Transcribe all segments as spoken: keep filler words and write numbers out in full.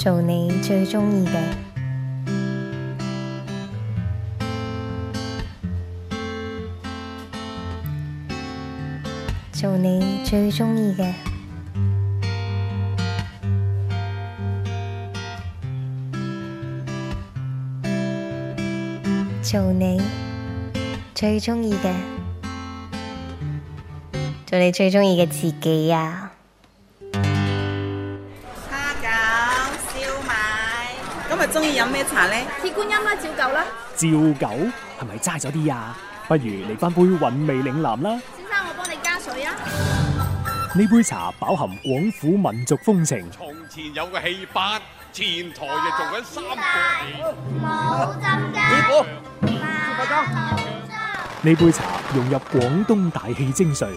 做你最鍾意嘅，做你最鍾意嘅，做你最鍾意嘅，做你最鍾意嘅自己啊！ 蝦餃、燒賣，今日中意飲咩茶呢？ 鐵觀音啦，照舊啦。 照舊係咪齋咗啲啊？不如嚟翻杯韻味嶺南啦。 先生，我幫你加水啊。 呢杯茶飽含廣府民族風情。 從前有個戲班，前台就做緊三個戲。 冇浸雞。 師傅， 呢杯茶融入廣東大戲精髓。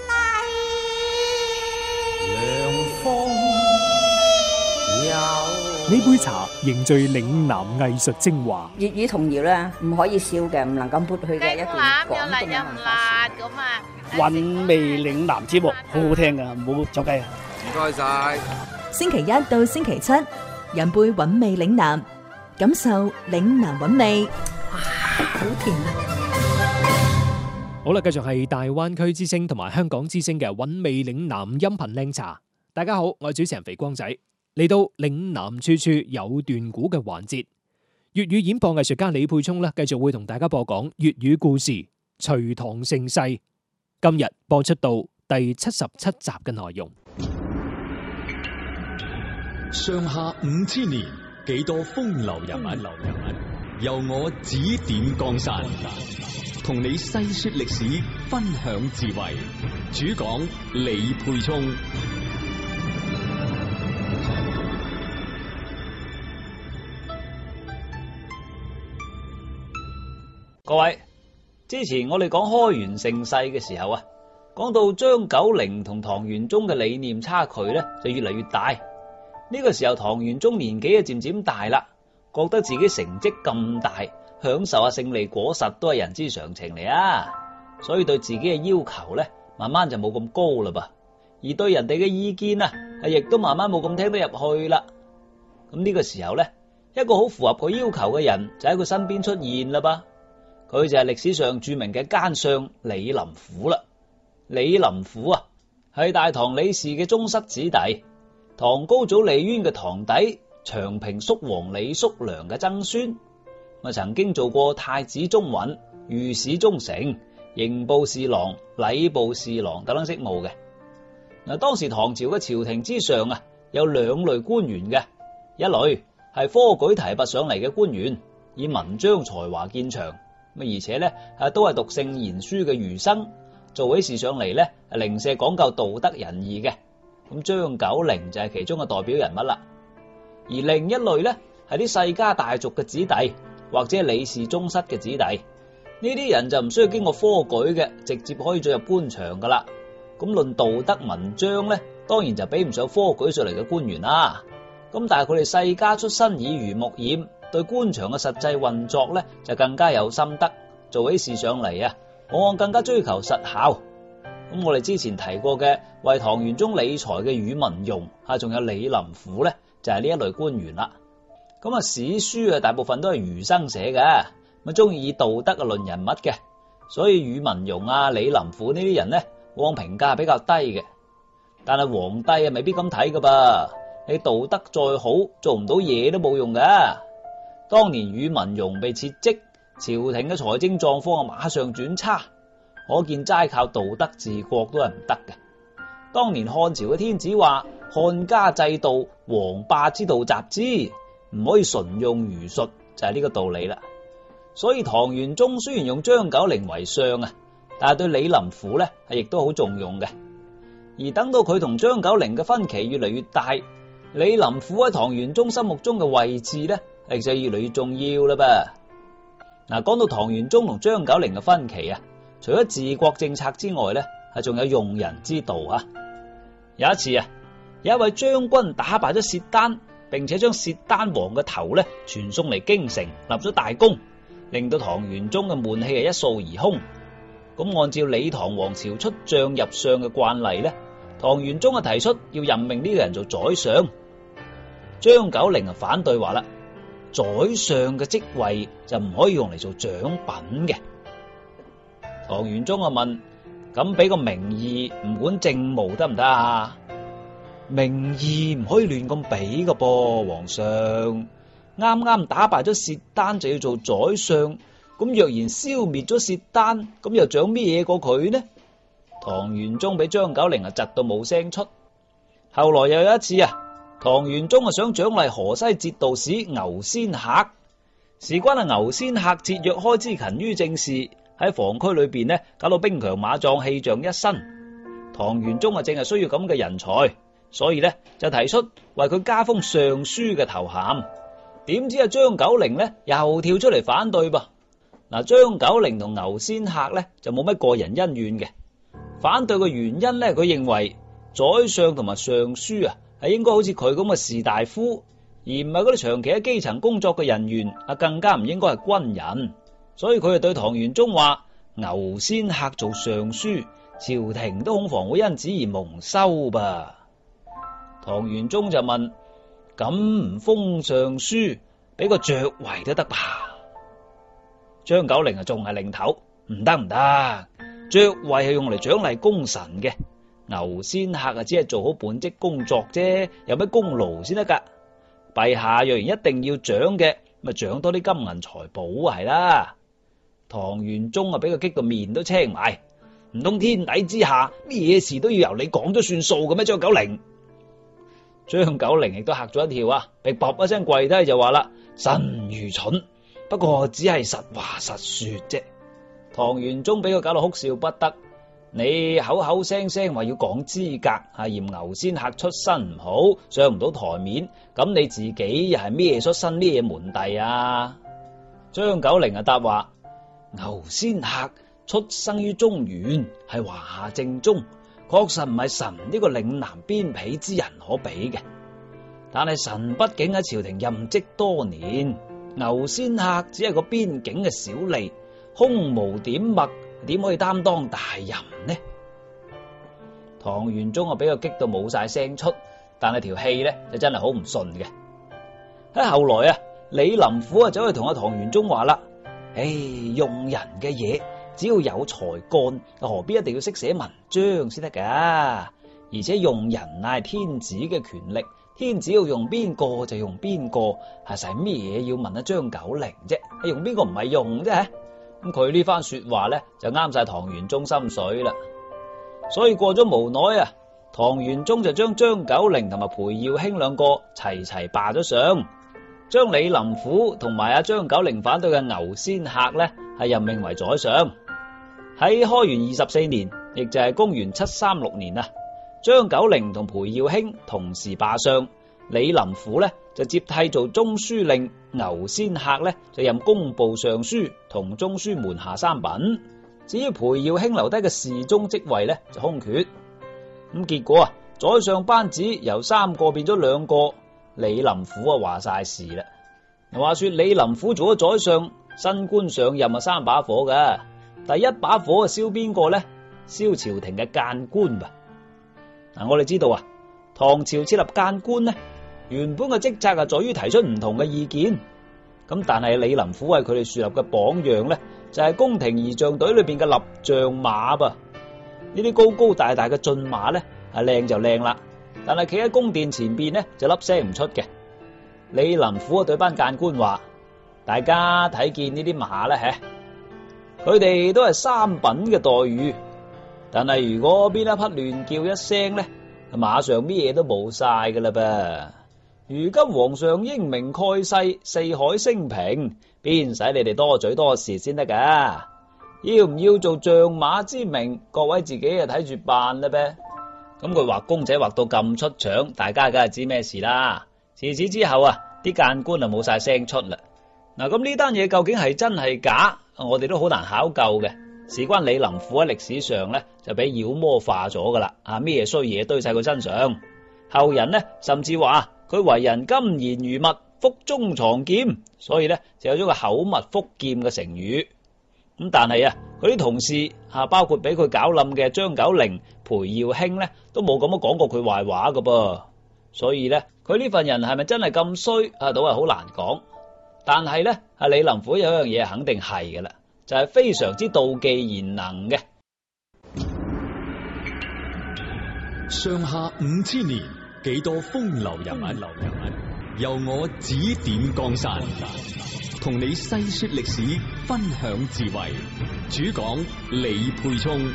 呢杯茶凝聚嶺南藝術精華。 粵語童謠咧，唔可以笑嘅，唔能夠抹去嘅一段廣東嘅文化。 韻味嶺南節目好好聽噶，唔好走雞啊！ 唔該晒。 星期一到星期七，飲杯韻味嶺南，感受嶺南韻味。哇，好甜啊！ 好啦，繼續係大灣區之聲同埋香港之聲嘅韻味嶺南音頻靚茶。大家好，我係主持人肥光仔。嚟到嶺南處處有段古嘅環節，粵語演播藝術家李沛聰咧，繼續會同大家播講粵語故事《隋唐盛世》。今日播出到第七十七集嘅內容。 上下五千年，幾多風流人物，流人物由我指點江山，同你細說歷史，分享智慧。主講李沛聰。 各位，之前我哋講開元盛世嘅時候啊，講到張九齡同唐玄宗嘅理念差距咧就越嚟越大。呢個時候唐玄宗年紀啊漸漸大啦，覺得自己成績咁大，享受下勝利果實都係人之常情嚟啊，所以對自己嘅要求咧慢慢就冇咁高啦噃，而對人哋嘅意見啊，亦都慢慢冇咁聽得入去啦。咁呢個時候咧，一個好符合佢要求嘅人就喺佢身邊出現啦噃。佢就係歷史上著名嘅奸相李林甫啦。李林甫啊，係大唐李氏嘅宗室子弟，唐高祖李淵嘅堂弟，長平叔王李叔良嘅曾孫。咪曾經做過太子中允、御史中丞、刑部侍郎、禮部侍郎等等職務嘅。嗱，當時唐朝嘅朝廷之上啊，有兩類官員嘅，一類係科舉提拔上嚟嘅官員，以文章才華見長。而且咧，都係讀聖賢書嘅儒生，做起事上嚟咧，零舍講究道德仁義嘅。咁張九齡就係其中嘅代表人物啦。而另一類咧，係啲世家大族嘅子弟，或者李氏宗室嘅子弟。呢啲人就唔需要經過科舉嘅，直接可以進入官場噶啦。咁論道德文章咧，當然就比唔上科舉上嚟嘅官員啦。咁但係佢哋世家出身耳濡目染，對官場嘅實際運作咧就更加有心得，做起事上嚟啊，往往更加追求實效。咁我哋之前提過嘅為唐玄宗理財嘅宇文邕啊，仲有李林甫咧，就係呢一類官員啦。咁啊，史書啊大部分都係儒生寫嘅，咁中意以道德嘅論人物嘅，所以宇文邕啊、李林甫呢啲人咧，往往評價比較低嘅。但係皇帝啊未必咁睇噶噃，你道德再好，做唔到嘢都冇用噶。當年宇文邕被撤職，朝廷嘅財政狀況啊馬上轉差，可見齋靠道德治國都係唔得嘅。當年漢朝嘅天子話：漢家制度，王霸之道集之，唔可以純用儒術，就係呢個道理啦。所以唐玄宗雖然用張九齡為相啊，但係對李林甫咧係亦都好重用嘅。而等到佢同張九齡嘅分歧越嚟越大，李林甫喺唐玄宗心目中嘅位置咧，亦就越嚟越重要啦噃。嗱，講到唐玄宗同張九齡嘅分歧啊，除咗治國政策之外咧，係仲有用人之道啊。有一次啊，有一位將軍打敗咗薛丹，並且將薛丹王嘅頭咧傳送嚟京城，立咗大功，令到唐玄宗嘅悶氣係一掃而空。咁按照李唐王朝出將入相嘅慣例咧，唐玄宗啊提出要任命呢個人做宰相。 張九齡啊反對話啦，宰相嘅職位就唔可以用嚟做獎品嘅。唐玄宗啊問：咁俾個名義唔管政務得唔得啊？名義唔可以亂咁俾噶噃，皇上啱啱打敗咗薛丹就要做宰相，咁若然消滅咗薛丹，咁又獎咩嘢過佢呢？唐玄宗俾張九齡啊窒到冇聲出。後來又有一次啊，唐玄宗啊想獎勵河西節度使牛仙客，事關啊牛仙客節約開支勤於政事，喺防區裏邊呢搞到兵強馬壯氣象一新。唐玄宗啊正係需要咁嘅人才，所以呢就提出為佢加封尚書嘅頭銜。點知啊張九齡呢又跳出嚟反對噃。嗱，張九齡同牛仙客呢就冇乜個人恩怨嘅，反對嘅原因呢，佢認為宰相同埋尚書啊係應該好似佢咁嘅士大夫，而唔係嗰啲長期喺基層工作嘅人員啊，更加唔應該係軍人。所以佢就對唐玄宗話：牛仙客做尚書，朝廷都恐防會因此而蒙羞噃。唐玄宗就問：咁唔封尚書，俾個爵位都得吧？張九齡啊仲係擰頭，唔得唔得，爵位係用嚟獎勵功臣嘅，牛仙客啊只係做好本職工作啫，有咩功勞先得噶？陛下若然一定要獎嘅，咪獎多啲金銀財寶係啦。唐玄宗啊俾佢激到面都青埋，唔通天底之下咩事都要由你講咗算數嘅咩？張九齡，張九齡亦都嚇咗一跳啊，被卜一聲跪低就話啦：臣愚蠢，不過只係實話實說啫。唐玄宗俾佢搞到哭笑不得，你口口聲聲話要講資格，係嫌牛仙客出身唔好，上唔到台面，咁你自己又係咩出身咩門第啊？張九齡啊答話：牛仙客出生於中原，係華夏正宗，確實唔係臣呢個嶺南邊鄙之人可比嘅。但係臣畢竟喺朝廷任職多年，牛仙客只係個邊境嘅小吏，空無點墨，點可以擔當大任呢？唐玄宗啊俾佢激到冇晒聲出，但係條氣咧就真係好唔順嘅。喺後來啊，李林甫啊走去同阿唐玄宗話啦：唉，用人嘅嘢只要有才幹，何必一定要識寫文章先得噶？而且用人乃係天子嘅權力，天子要用邊個就用邊個，係使咩嘢要問阿張九齡啫？用邊個唔係用啫？咁佢呢番說話咧就啱晒唐玄宗心水啦。所以過咗無耐啊，唐玄宗就將張九齡同埋裴耀卿兩個齊齊罷咗相，將李林甫同埋阿張九齡反對嘅牛仙客咧係任命為宰相。喺開元二十四年，亦就係公元七三六年啊，張九齡同裴耀卿同時罷相，李林甫咧就接替做中書令，牛仙客咧就任工部尚書同中書門下三品。至於裴耀卿留低嘅侍中職位咧就空缺。咁結果啊，宰相班子由三個變咗兩個，李林甫啊話晒事啦。話說李林甫做咗宰相，新官上任啊三把火噶，第一把火啊燒邊個咧？燒朝廷嘅諫官吧。嗱，我哋知道啊，唐朝設立諫官呢，原本嘅職責係在於提出唔同嘅意見。咁但係李林甫為佢哋樹立嘅榜樣咧，就係宮廷儀仗隊裏邊嘅立將馬噃。呢啲高高大大嘅駿馬咧，係靚就靚啦，但係企喺宮殿前邊咧就粒聲唔出嘅。李林甫啊對班諫官話：大家睇見呢啲馬咧，佢哋都係三品嘅待遇，但係如果邊一匹亂叫一聲咧，馬上咩嘢都冇晒噶啦噃。如今皇上英明蓋世，四海升平，邊使你哋多嘴多舌先得噶？要唔要做將馬之名，各位自己啊睇住辦啦唄。咁佢畫公仔畫到咁出場，大家梗係知咩事啦。自此之後啊，啲諫官啊冇晒聲出啦。嗱，咁呢單嘢究竟係真係假，我哋都好難考究嘅。事關李林甫喺歷史上咧就俾妖魔化咗噶啦，啊咩衰嘢堆晒佢身上。後人呢甚至話佢為人金言如蜜，腹中藏劍，所以咧就有咗個口蜜腹劍嘅成語。咁但係啊，佢啲同事啊，包括俾佢搞冧嘅張九齡、裴耀卿咧，都冇咁樣講過佢壞話噶噃。 所以咧佢呢份人係咪真係咁衰啊？倒係好難講。但係咧，阿李林甫有一樣嘢肯定係嘅啦，就係、是、非常之妒忌賢能嘅。 上下五千年，幾多風流人物，流人物由我指點江山，同你細說歷史，分享智慧。主講李沛聰。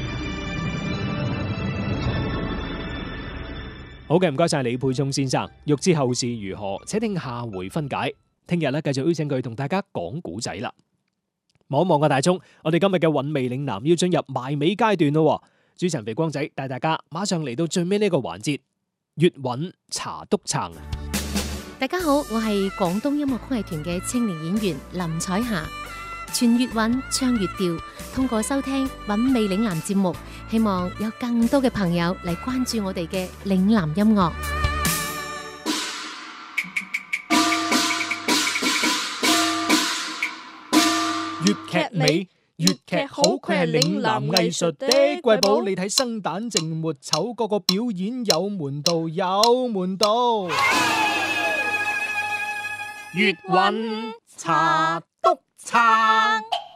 好嘅，唔該晒李沛聰先生。欲知後事如何，且聽下回分解。聽日咧繼續邀請佢同大家講古仔啦。望一望個大鐘，我哋今日嘅韻味嶺南要進入埋尾階段咯。主持人肥光仔帶大家馬上嚟到最尾呢個環節，粵韻茶篤撐。 大家好，我係廣東音樂曲藝團嘅青年演員林彩霞。傳粵韻，唱粵調，通過收聽韻味嶺南節目，希望有更多嘅朋友嚟關注我哋嘅嶺南音樂。 粵劇美，粵劇好，佢係嶺南藝術的瑰寶。你睇生旦淨末丑，個個表演有門道，有門道。粵韻茶篤撐，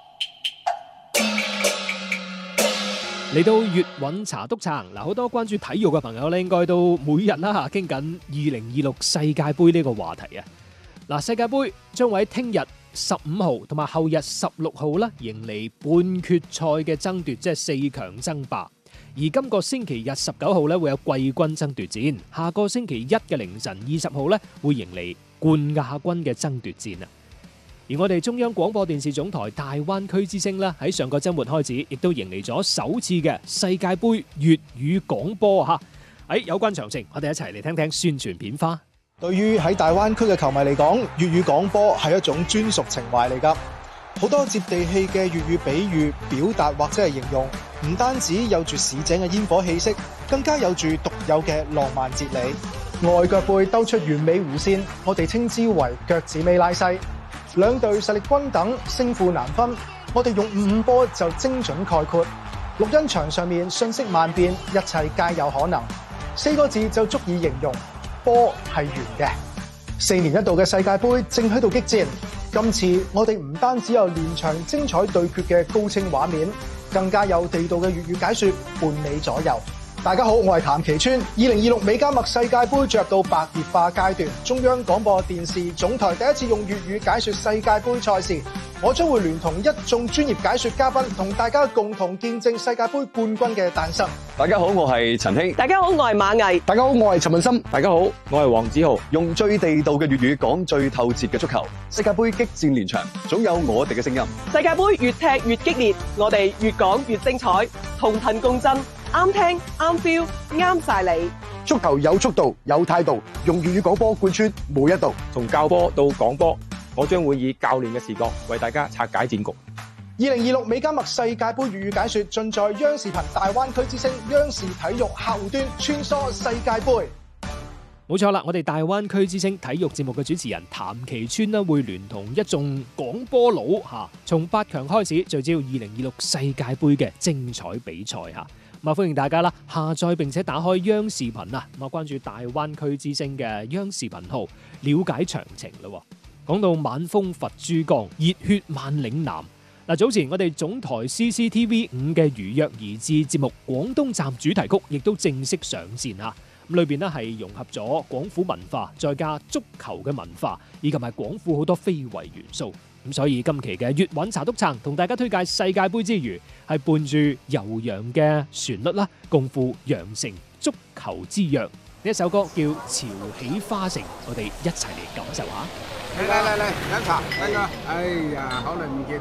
嚟到粵韻茶篤撐嗱，好多關注體育嘅朋友咧，應該都每日啦吓傾緊二零二六世界盃呢個話題啊。嗱，世界盃將會喺聽日十五號同埋後日十六號啦，迎嚟半決賽嘅爭奪，即係四強爭霸。而今個星期日十九號咧會有季軍爭奪戰，下個星期一嘅凌晨二十號咧會迎嚟冠亞軍嘅爭奪戰啊！而我哋中央廣播電視總台大灣區之聲咧喺上個週末開始，亦都迎嚟咗首次嘅世界盃粵語廣播嚇。喺有關詳情，我哋一齊嚟聽聽宣傳片花。 對於喺大灣區嘅球迷嚟講，粵語廣播係一種專屬情懷嚟㗎。好多接地氣嘅粵語比喻、表達或者係形容，唔單止有住市井嘅煙火氣息，更加有住獨有嘅浪漫哲理。外腳背兜出完美弧線，我哋稱之為腳趾尾拉西。兩隊實力均等，勝負難分，我哋用五五波就精準概括。錄音場上面瞬息萬變，一切皆有可能。四個字就足以形容。波係圓嘅，四年一度嘅世界盃正喺度激戰。今次我哋唔單止有連場精彩對決嘅高清畫面，更加有地道嘅粵語解說伴你左右。大家好，我係譚其川。二零二六美加墨世界盃進入到白熱化階段，中央廣播電視總台第一次用粵語解說世界盃賽事。我將會聯同一眾專業解說嘉賓，同大家共同見證世界盃冠軍嘅誕生。 大家好，我係陳興。 大家好，我係馬毅。 大家好，我係陳文森。 大家好，我係黃子豪。 用最地道嘅粵語講最透徹嘅足球。世界盃激戰連場，總有我哋嘅聲音。 世界盃越踢越激烈，我哋越講越精彩，同頻共振，啱聽啱 feel， 啱晒你。 足球有速度有態度，用粵語廣播貫穿每一度。 從教波到講波，我將會以教練嘅視角為大家拆解戰局。 二零二六美加墨世界盃粵語解說盡在央視頻大灣區之聲央視體育客戶端穿梭世界盃。 冇錯啦，我哋大灣區之聲體育節目嘅主持人譚其川呢會聯同一眾廣播佬嚇，從八強開始聚焦二零二六世界盃嘅精彩比賽嚇。咁啊，歡迎大家啦，下載並且打開央視頻啊，咁啊關注大灣區之聲嘅央視頻號，了解詳情啦。講到晚風拂珠江，熱血漫嶺南。嗱，早前我哋總台 C C T V 五嘅如約而至節目廣東站主題曲，亦都正式上線嚇。咁裏邊呢係融合咗廣府文化，再加足球嘅文化，以及係廣府好多非遺元素。咁所以今期嘅粵韻茶篤撐同大家推介世界盃之餘，係伴住悠揚嘅旋律啦，共赴羊城足球之約。呢一首歌叫《潮起花城》，我哋一齊嚟感受下。 嚟嚟嚟嚟，飲茶，大哥。哎呀，好耐唔見。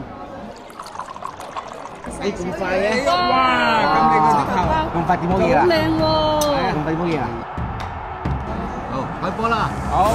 你咁快嘅？哇！咁靚嘅足球，咁快點好嘢啦？好靚喎！咁快點好嘢啦？好，開波啦！好。